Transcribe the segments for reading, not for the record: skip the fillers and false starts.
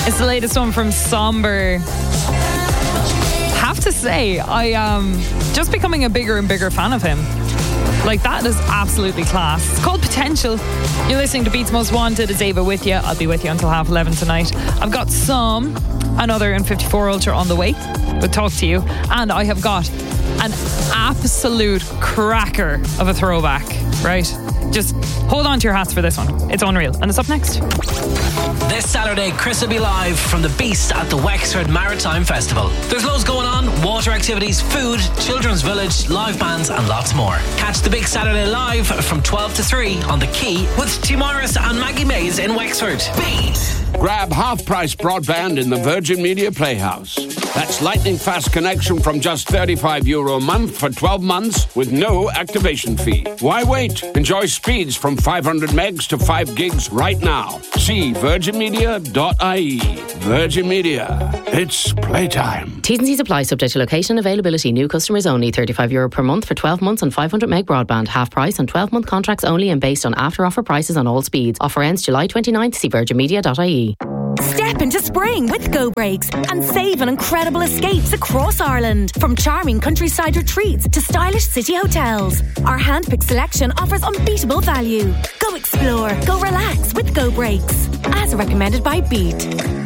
It's the latest one from Somber. Have to say, I am just becoming a bigger and bigger fan of him. Like, that is absolutely class. It's called Potential. You're listening to Beats Most Wanted. It's Ava with you. I'll be with you until 11:30 tonight. I've got another N54 Ultra on the way. We'll talk to you. And I have got an absolute cracker of a throwback, right? Just hold on to your hats for this one. It's unreal. And it's up next. This Saturday, Chris will be live from The Beast at the Wexford Maritime Festival. There's loads going on: water activities, food, children's village, live bands and lots more. Catch the big Saturday live from 12 to 3 on The Quay with T. Morris and Maggie Mays in Wexford. Beat! Grab half-price broadband in the Virgin Media Playhouse. That's lightning fast connection from just €35 a month for 12 months with no activation fee. Why wait? Enjoy speeds from 500 megs to 5 gigs right now. See virginmedia.ie. Virgin Media. It's playtime. T's and C's apply, subject to location and availability. New customers only. €35 per month for 12 months on 500 meg broadband. Half price on 12-month contracts only and based on after-offer prices on all speeds. Offer ends July 29th. See virginmedia.ie. Step into spring with Go Brakes and save on incredible escapes across Ireland. From charming countryside retreats to stylish city hotels, our hand-picked selection offers unbeatable value. Go explore, go relax with Go Brakes. As recommended by Beat.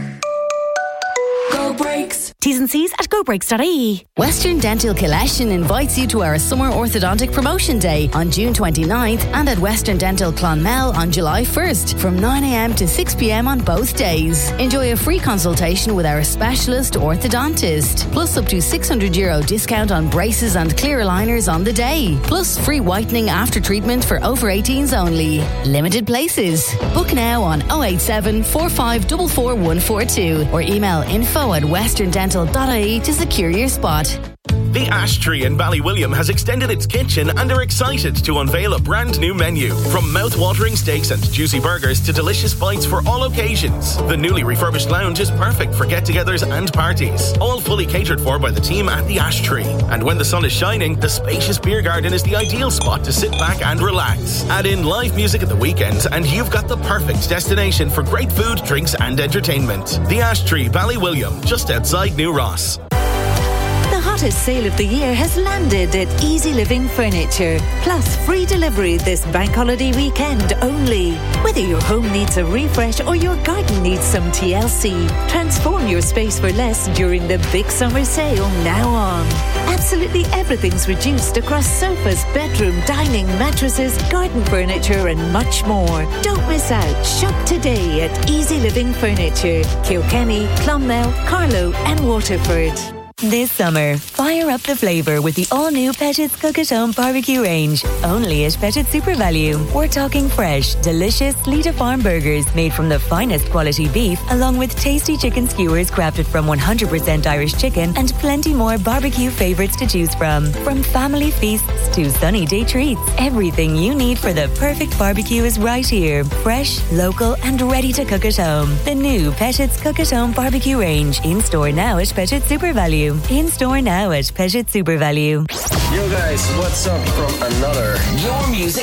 Go Brakes. T's and C's at gobrakes.ie. Western Dental Collection invites you to our Summer Orthodontic Promotion Day on June 29th and at Western Dental Clonmel on July 1st from 9am to 6pm on both days. Enjoy a free consultation with our specialist orthodontist, plus up to €600 discount on braces and clear aligners on the day, plus free whitening after treatment for over 18s only. Limited places. Book now on 087 4544 142 or email info@westerndental.ie to secure your spot. The Ash Tree in Ballywilliam has extended its kitchen and are excited to unveil a brand new menu. From mouth-watering steaks and juicy burgers to delicious bites for all occasions. The newly refurbished lounge is perfect for get-togethers and parties. All fully catered for by the team at the Ash Tree. And when the sun is shining, the spacious beer garden is the ideal spot to sit back and relax. Add in live music at the weekends and you've got the perfect destination for great food, drinks and entertainment. The Ash Tree, Ballywilliam, just outside New Ross. The hottest sale of the year has landed at Easy Living Furniture. Plus free delivery this bank holiday weekend only. Whether your home needs a refresh or your garden needs some TLC, transform your space for less during the big summer sale now on. Absolutely everything's reduced across sofas, bedroom, dining, mattresses, garden furniture and much more. Don't miss out. Shop today at Easy Living Furniture. Kilkenny, Clonmel, Carlow and Waterford. This summer, fire up the flavour with the all-new Pettit's Cook-at-Home barbecue range. Only at Pettit Super Value. We're talking fresh, delicious Lita Farm burgers made from the finest quality beef, along with tasty chicken skewers crafted from 100% Irish chicken and plenty more barbecue favourites to choose from. From family feasts to sunny day treats, everything you need for the perfect barbecue is right here. Fresh, local and ready to cook at home. The new Pettit's Cook-at-Home barbecue range. In-store now at Pettit Super Value. In-store now at Pettit Super Value. Yo guys, what's up from another? Your music